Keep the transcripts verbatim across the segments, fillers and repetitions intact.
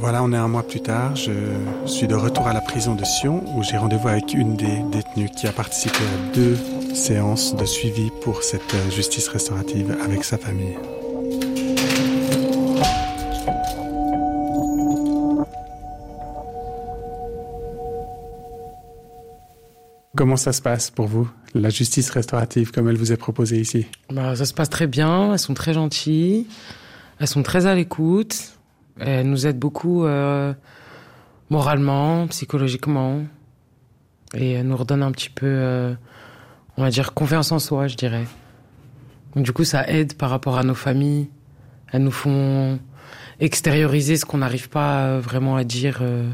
Voilà, on est un mois plus tard. Je suis de retour à la prison de Sion où j'ai rendez-vous avec une des détenues qui a participé à deux séances de suivi pour cette justice restaurative avec sa famille. Comment ça se passe pour vous, la justice restaurative comme elle vous est proposée ici? Bah, ça se passe très bien, elles sont très gentilles, elles sont très à l'écoute, elles nous aident beaucoup euh, moralement, psychologiquement, et elles nous redonnent un petit peu, euh, on va dire, confiance en soi, je dirais. Donc, du coup, ça aide par rapport à nos familles, elles nous font extérioriser ce qu'on n'arrive pas vraiment à dire euh,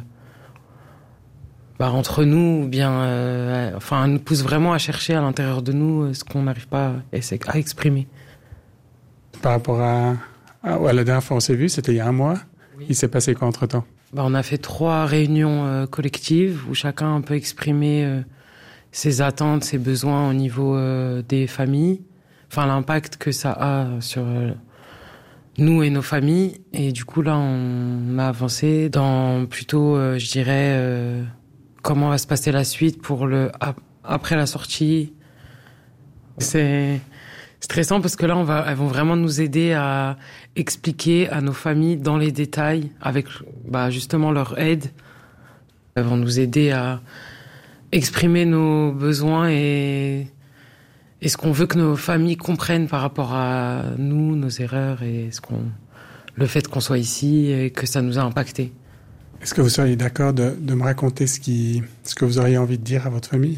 bah, entre nous, ou bien, euh, enfin, elles nous poussent vraiment à chercher à l'intérieur de nous ce qu'on n'arrive pas à, à exprimer. Par rapport à, à, à la dernière fois on s'est vu, c'était il y a un mois. Oui. Il s'est passé quoi entre-temps? Bah, on a fait trois réunions euh, collectives où chacun peut exprimer euh, ses attentes, ses besoins au niveau euh, des familles. Enfin, l'impact que ça a sur euh, nous et nos familles. Et du coup, là, on a avancé dans plutôt, euh, je dirais, euh, comment va se passer la suite pour le après la sortie. C'est stressant parce que là, on va, elles vont vraiment nous aider à expliquer à nos familles dans les détails, avec bah, justement leur aide. Elles vont nous aider à exprimer nos besoins et, et ce qu'on veut que nos familles comprennent par rapport à nous, nos erreurs et ce qu'on, le fait qu'on soit ici et que ça nous a impacté. Est-ce que vous seriez d'accord de, de me raconter ce, qui, ce que vous auriez envie de dire à votre famille?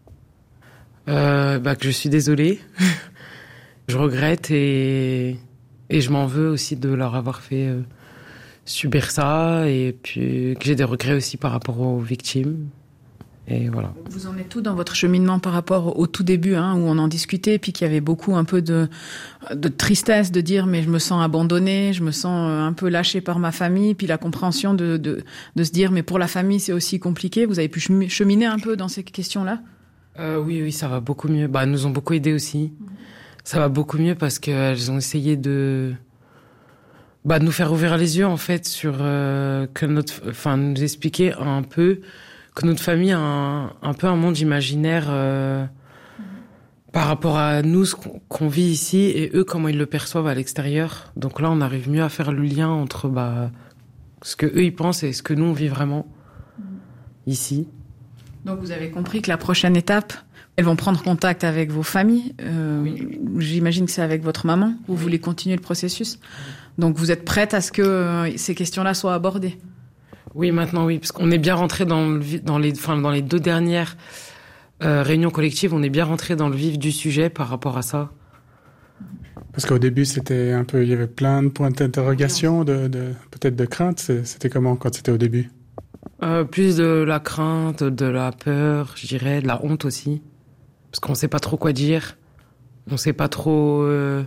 euh, bah, Que je suis désolée. Je regrette et, et je m'en veux aussi de leur avoir fait euh, subir ça et puis que j'ai des regrets aussi par rapport aux victimes. Et voilà. Vous en êtes tout dans votre cheminement par rapport au tout début, hein, où on en discutait, puis qu'il y avait beaucoup un peu de, de tristesse, de dire mais je me sens abandonnée, je me sens un peu lâchée par ma famille, puis la compréhension de, de, de se dire mais pour la famille c'est aussi compliqué. Vous avez pu cheminer un peu dans ces questions-là? euh, Oui, oui, ça va beaucoup mieux. Bah, elles nous ont beaucoup aidés aussi. Mmh. Ça va beaucoup mieux parce qu'elles ont essayé de, bah, de nous faire ouvrir les yeux en fait sur euh, que notre, enfin, nous expliquer un peu que notre famille a un, un peu un monde imaginaire euh, mmh. par rapport à nous, ce qu'on, qu'on vit ici, et eux, comment ils le perçoivent à l'extérieur. Donc là, on arrive mieux à faire le lien entre bah, ce que eux ils pensent et ce que nous, on vit vraiment mmh. ici. Donc vous avez compris que la prochaine étape, elles vont prendre contact avec vos familles. Euh, oui. J'imagine que c'est avec votre maman. Vous oui. voulez continuer le processus. Oui. Donc vous êtes prête à ce que euh, ces questions-là soient abordées? Oui, maintenant oui, parce qu'on est bien rentré dans, le, dans, les, enfin, dans les deux dernières euh, réunions collectives, on est bien rentré dans le vif du sujet par rapport à ça. Parce qu'au début, c'était un peu, il y avait plein de points d'interrogation, de, de, peut-être de crainte. C'était comment quand c'était au début? euh, Plus de la crainte, de la peur, je dirais, de la honte aussi. Parce qu'on ne sait pas trop quoi dire. On ne sait pas trop... Euh...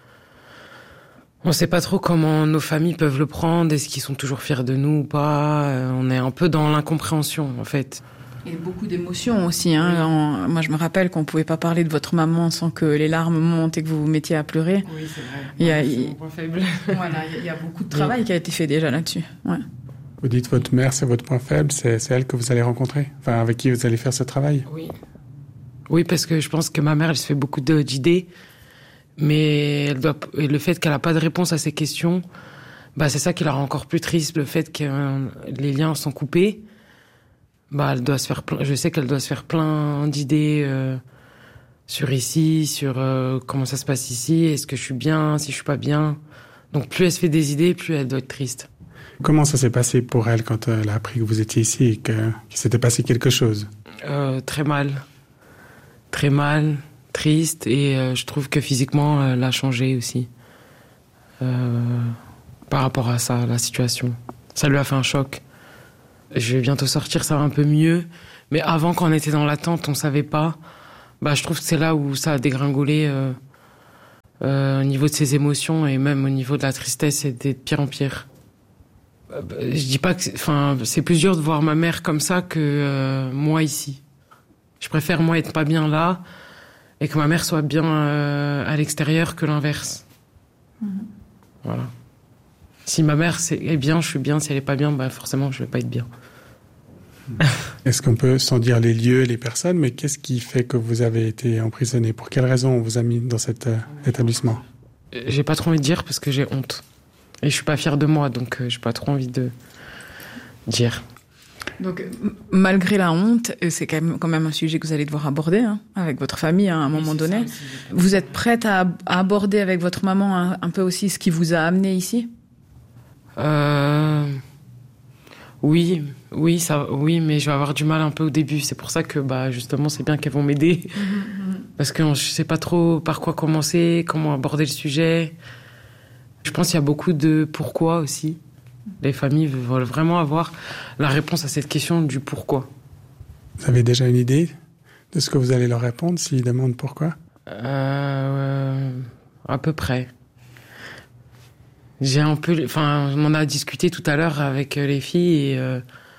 On ne sait pas trop comment nos familles peuvent le prendre. Est-ce qu'ils sont toujours fiers de nous ou pas? euh, On est un peu dans l'incompréhension, en fait. Et beaucoup d'émotions aussi. Hein. En, moi, je me rappelle qu'on ne pouvait pas parler de votre maman sans que les larmes montent et que vous vous mettiez à pleurer. Oui, c'est vrai. Il y a, c'est il... mon point faible. Voilà, il y a beaucoup de travail oui. qui a été fait déjà là-dessus. Ouais. Vous dites votre mère, c'est votre point faible. C'est, c'est elle que vous allez rencontrer? Enfin, avec qui vous allez faire ce travail? Oui. Oui, parce que je pense que ma mère, elle se fait beaucoup de, d'idées. Mais elle doit, et le fait qu'elle n'a pas de réponse à ces questions, bah, c'est ça qui la rend encore plus triste. Le fait que euh, les liens sont coupés, bah, elle doit se faire plein, je sais qu'elle doit se faire plein d'idées euh, sur ici, sur euh, comment ça se passe ici, est-ce que je suis bien, si je suis pas bien. Donc plus elle se fait des idées, plus elle doit être triste. Comment ça s'est passé pour elle quand elle a appris que vous étiez ici et que, qu'il s'était passé quelque chose? euh, Très mal. Très mal. Triste, et euh, je trouve que physiquement elle a changé aussi euh, par rapport à ça, la situation. Ça lui a fait un choc. Je vais bientôt sortir, ça va un peu mieux, mais avant, quand on était dans l'attente, on savait pas. Bah, je trouve que c'est là où ça a dégringolé euh, euh, au niveau de ses émotions et même au niveau de la tristesse, c'était de pire en pire. Euh, bah, je dis pas que, enfin, c'est plus dur de voir ma mère comme ça que euh, moi ici. Je préfère moi être pas bien là. Et que ma mère soit bien euh, à l'extérieur que l'inverse. Mmh. Voilà. Si ma mère est bien, je suis bien. Si elle est pas bien, bah forcément, je vais pas être bien. Est-ce qu'on peut, sans dire les lieux, les personnes, mais qu'est-ce qui fait que vous avez été emprisonné? Pour quelle raison on vous a mis dans cet euh, établissement? J'ai pas trop envie de dire parce que j'ai honte. Et je suis pas fière de moi, donc euh, j'ai pas trop envie de dire. Donc, m- malgré la honte, c'est quand même, quand même un sujet que vous allez devoir aborder hein, avec votre famille hein, à un oui, moment donné. Ça, vous êtes prête à, à aborder avec votre maman un, un peu aussi ce qui vous a amené ici? euh... Oui, oui, ça, oui, mais je vais avoir du mal un peu au début. C'est pour ça que, bah, justement, c'est bien qu'elles vont m'aider. Mmh. Parce que je sais pas trop par quoi commencer, comment aborder le sujet. Je pense qu'il y a beaucoup de pourquoi aussi. Les familles veulent vraiment avoir la réponse à cette question du pourquoi. Vous avez déjà une idée de ce que vous allez leur répondre s'ils demandent pourquoi? euh, À peu près. J'ai un peu, enfin, on en a discuté tout à l'heure avec les filles et euh,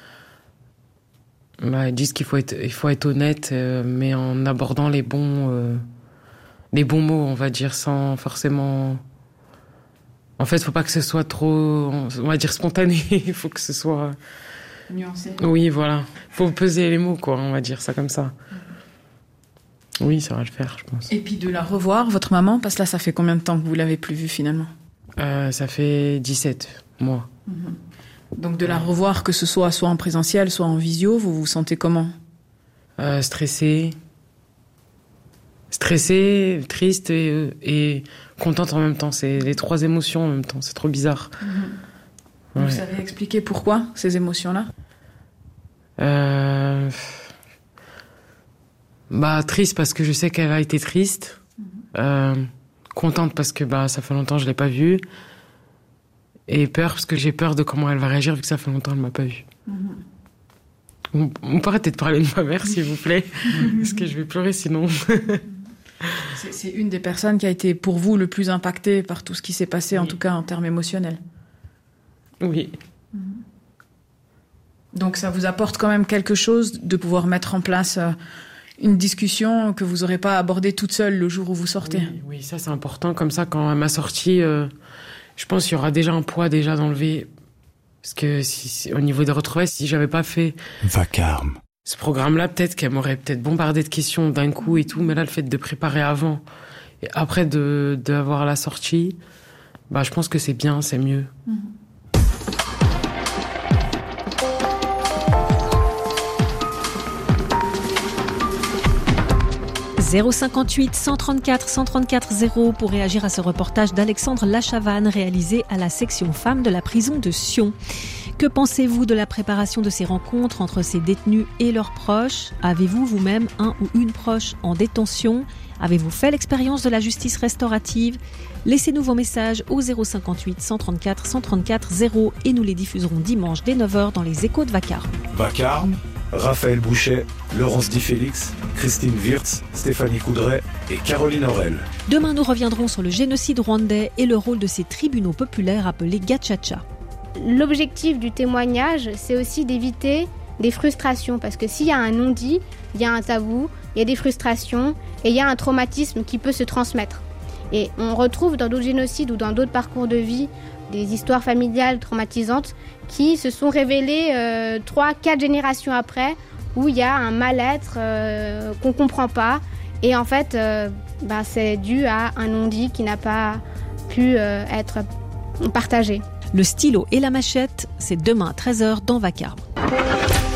bah, elles disent qu'il faut être, il faut être honnête, euh, mais en abordant les bons, euh, les bons mots, on va dire, sans forcément. En fait, faut pas que ce soit trop, on va dire spontané. Il faut que ce soit nuancé. Oui, voilà. Faut peser les mots, quoi. On va dire ça comme ça. Mmh. Oui, ça va le faire, je pense. Et puis de la revoir, votre maman, parce que là, ça fait combien de temps que vous l'avez plus vue finalement? Euh, ça fait dix-sept mois. Mmh. Donc de la revoir, que ce soit soit en présentiel, soit en visio, vous vous sentez comment? euh, Stressée. Stressée, triste et, et contente en même temps. C'est les trois émotions en même temps. C'est trop bizarre. Mmh. Ouais. Vous savez expliquer pourquoi ces émotions-là? euh... Bah, triste parce que je sais qu'elle a été triste. Mmh. Euh... Contente parce que bah, ça fait longtemps que je ne l'ai pas vue. Et peur parce que j'ai peur de comment elle va réagir vu que ça fait longtemps qu'elle ne m'a pas vue. Mm-hmm. On, on peut arrêter de parler de ma mère, s'il vous plaît. Mm-hmm. Parce que je vais pleurer sinon. c'est, c'est une des personnes qui a été pour vous le plus impactée par tout ce qui s'est passé, oui. En tout cas en termes émotionnels. Oui. Mm-hmm. Donc ça vous apporte quand même quelque chose de pouvoir mettre en place... Euh, une discussion que vous n'aurez pas abordée toute seule le jour où vous sortez. Oui, oui, ça c'est important. Comme ça, quand à ma sortie, euh, je pense qu'il y aura déjà un poids déjà d'enlever. Parce que si, si, au niveau des retrouvailles, si j'avais pas fait Vacarme. Ce programme-là, peut-être qu'elle m'aurait peut-être bombardé de questions d'un coup et tout. Mais là, le fait de préparer avant et après de d'avoir la sortie, bah, je pense que c'est bien, c'est mieux. Mmh. zéro cinquante-huit cent trente-quatre cent trente-quatre zéro pour réagir à ce reportage d'Alexandre Lachavanne réalisé à la section femmes de la prison de Sion. Que pensez-vous de la préparation de ces rencontres entre ces détenus et leurs proches? Avez-vous vous-même un ou une proche en détention? Avez-vous fait l'expérience de la justice restaurative? Laissez-nous vos messages au zéro cinquante-huit cent trente-quatre cent trente-quatre zéro et nous les diffuserons dimanche dès neuf heures dans les échos de Vacarme. Vacarme, Raphaël Bouchet, Laurence Di Félix, Christine Wirtz, Stéphanie Coudray et Caroline Aurel. Demain, nous reviendrons sur le génocide rwandais et le rôle de ces tribunaux populaires appelés gachacha. L'objectif du témoignage, c'est aussi d'éviter des frustrations, parce que s'il y a un non-dit, il y a un tabou, il y a des frustrations et il y a un traumatisme qui peut se transmettre. Et on retrouve dans d'autres génocides ou dans d'autres parcours de vie des histoires familiales traumatisantes qui se sont révélées euh, trois, quatre générations après, où il y a un mal-être euh, qu'on ne comprend pas. Et en fait, euh, bah, c'est dû à un non-dit qui n'a pas pu euh, être partagé. Le stylo et la machette, c'est demain à treize heures dans Vacarme.